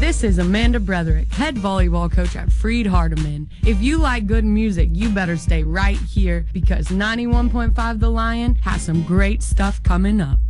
This is Amanda Bretherick, head volleyball coach at Freed Hardeman. If you like good music, you better stay right here because 91.5 The Lion has some great stuff coming up.